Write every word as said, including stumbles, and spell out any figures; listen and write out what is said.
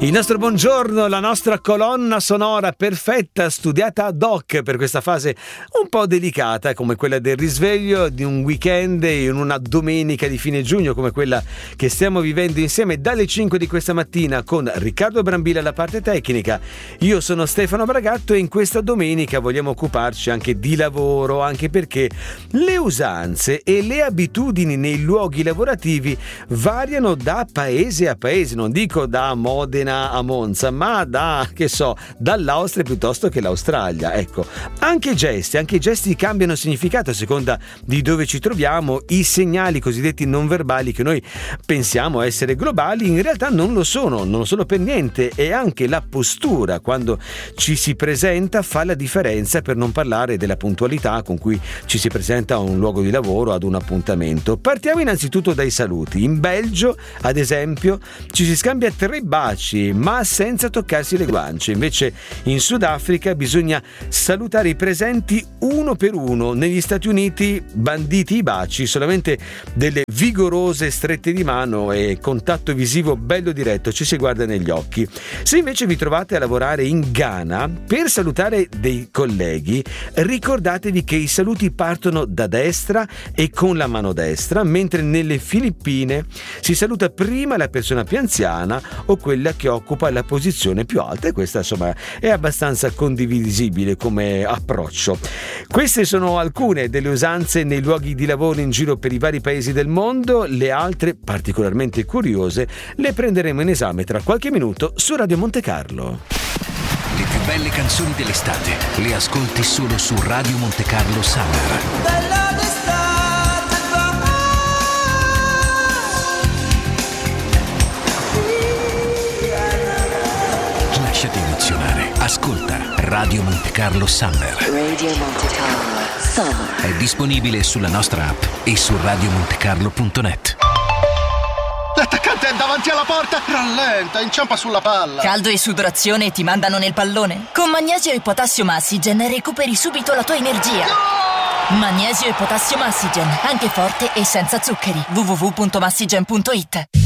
Il nostro buongiorno, la nostra colonna sonora perfetta, studiata ad hoc per questa fase un po' delicata come quella del risveglio di un weekend in una domenica di fine giugno come quella che stiamo vivendo insieme dalle cinque di questa mattina con Riccardo Brambilla alla parte tecnica. Io sono Stefano Bragatto e in questa domenica vogliamo occuparci anche di lavoro, anche perché le usanze e le abitudini nei luoghi lavorativi variano da paese a paese, non dico da Modena a Monza, ma da, che so, dall'Austria piuttosto che l'Australia. Ecco, anche i gesti, anche i gesti cambiano significato a seconda di dove ci troviamo. I segnali cosiddetti non verbali che noi pensiamo essere globali in realtà non lo sono, non lo sono per niente, e anche la postura quando ci si presenta fa la differenza, per non parlare della puntualità con cui ci si presenta a un luogo di lavoro, ad un appuntamento. Partiamo innanzitutto dai saluti. In Belgio, ad esempio, ci si scambia tre baci ma senza toccarsi le guance. Invece in Sudafrica bisogna salutare i presenti uno per uno. Negli Stati Uniti banditi i baci, solamente delle vigorose strette di mano e contatto visivo bello diretto, ci si guarda negli occhi. Se invece vi trovate a lavorare in Ghana, per salutare dei colleghi ricordatevi che i saluti partono da destra e con la mano destra, mentre nelle Filippine si saluta prima la persona più anziana o quella che occupa la posizione più alta, e questa insomma è abbastanza condivisibile come approccio. Queste sono alcune delle usanze nei luoghi di lavoro in giro per i vari paesi del mondo. Le altre, particolarmente curiose, le prenderemo in esame tra qualche minuto su Radio Monte Carlo. Le più belle canzoni dell'estate le ascolti solo su Radio Monte Carlo Summer. Lasciati emozionare. Ascolta Radio Monte Carlo Summer. Radio Monte Carlo Summer. È disponibile sulla nostra app e su radio monte carlo punto net. L'attaccante è davanti alla porta. Rallenta, inciampa sulla palla. Caldo e sudorazione ti mandano nel pallone? Con Magnesio e Potassio Massigen recuperi subito la tua energia. No! Magnesio e Potassio Massigen, anche forte e senza zuccheri. w w w punto massigen punto it.